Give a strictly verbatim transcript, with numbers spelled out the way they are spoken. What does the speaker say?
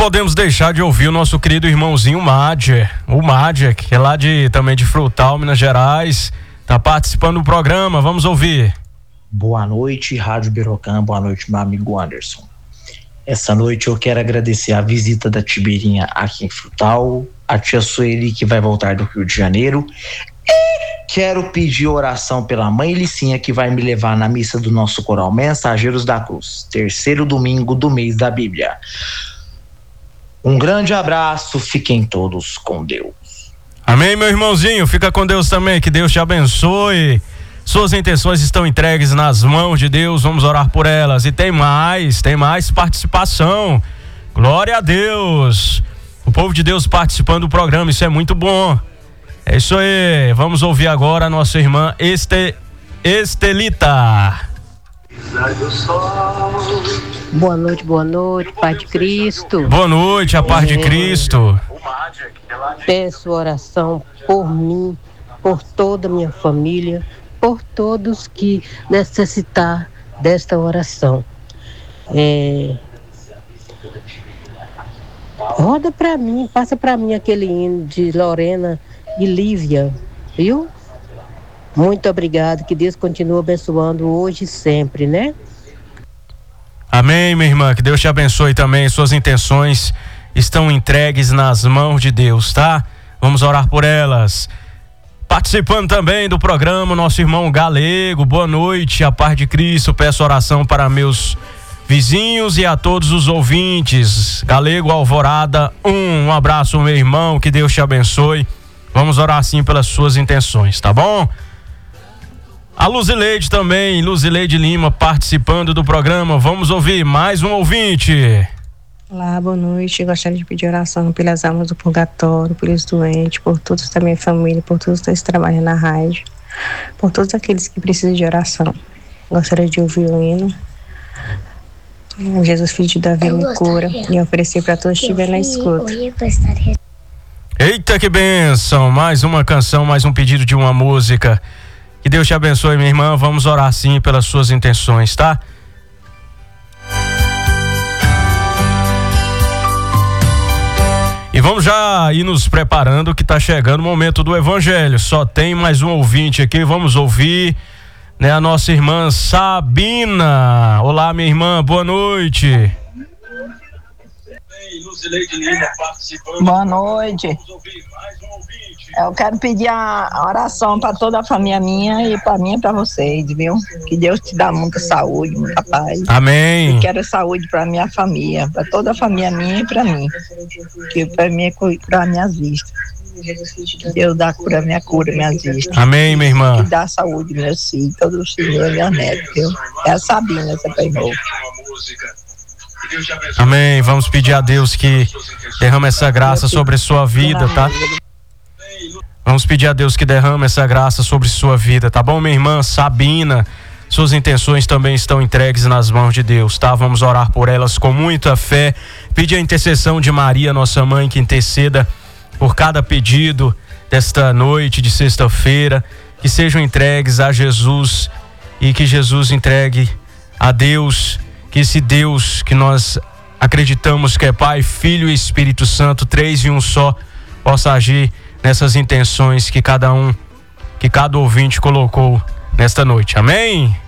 podemos deixar de ouvir o nosso querido irmãozinho Madjer, o Madjer, que é lá de, também de Frutal, Minas Gerais, tá participando do programa. Vamos ouvir. Boa noite, Rádio Birocã, boa noite, meu amigo Anderson. Essa noite eu quero agradecer a visita da Tiberinha aqui em Frutal, a tia Sueli que vai voltar do Rio de Janeiro, e quero pedir oração pela mãe Licinha que vai me levar na missa do nosso coral Mensageiros da Cruz, terceiro domingo do mês da Bíblia. Um grande abraço, fiquem todos com Deus. Amém, meu irmãozinho, fica com Deus também, que Deus te abençoe. Suas intenções estão entregues nas mãos de Deus, vamos orar por elas. E tem mais, tem mais participação. Glória a Deus. O povo de Deus participando do programa, isso é muito bom. É isso aí, vamos ouvir agora a nossa irmã Este, Estelita. Boa noite, boa noite, Pai de Cristo. Boa noite, a paz de Cristo. Peço oração por mim, por toda a minha família, por todos que necessitar desta oração. É... Roda para mim, passa para mim aquele hino de Lorena e Lívia, viu? Muito obrigado, que Deus continue abençoando hoje e sempre, né? Amém, minha irmã, que Deus te abençoe também, suas intenções estão entregues nas mãos de Deus, tá? Vamos orar por elas. Participando também do programa, nosso irmão Galego, boa noite, a paz de Cristo, peço oração para meus vizinhos e a todos os ouvintes. Galego Alvorada um, um abraço, meu irmão, que Deus te abençoe. Vamos orar assim pelas suas intenções, tá bom? A Luzileide também, Luzileide Lima participando do programa. Vamos ouvir mais um ouvinte. Olá, boa noite. Gostaria de pedir oração pelas almas do purgatório, pelos doentes, por todos da minha família, por todos que trabalham na rádio, por todos aqueles que precisam de oração. Gostaria de ouvir o hino Jesus, filho de Davi, me cura, e oferecer para todos que estiverem na escuta. Eita, que bênção! Mais uma canção, mais um pedido de uma música. Que Deus te abençoe, minha irmã. Vamos orar sim pelas suas intenções, tá? E vamos já ir nos preparando que tá chegando o momento do Evangelho. Só tem mais um ouvinte aqui, vamos ouvir, né, a nossa irmã Sabina. Olá, minha irmã, boa noite. Boa noite. Eu quero pedir a oração para toda a família minha e para mim e para vocês, viu? Que Deus te dá muita saúde, muita paz. Amém. Eu quero saúde para minha família, para toda a família minha e para mim. Que para mim é curar minhas vistas. Que Deus dá cura, minha cura, minhas vistas. Amém, minha irmã. Que dá saúde, meus filhos, todos os filhos, minha neta, viu? É a Sabina, essa pegou. Amém. Vamos pedir a Deus que derrame essa graça sobre sua vida, tá? Vamos pedir a Deus que derrame essa graça sobre sua vida, tá bom, minha irmã Sabina? Suas intenções também estão entregues nas mãos de Deus, tá? Vamos orar por elas com muita fé. Pedir a intercessão de Maria, nossa mãe, que interceda por cada pedido desta noite de sexta-feira, que sejam entregues a Jesus e que Jesus entregue a Deus, que esse Deus que nós acreditamos que é Pai, Filho e Espírito Santo, três em um só, possa agir nessas intenções que cada um, que cada ouvinte colocou nesta noite. Amém?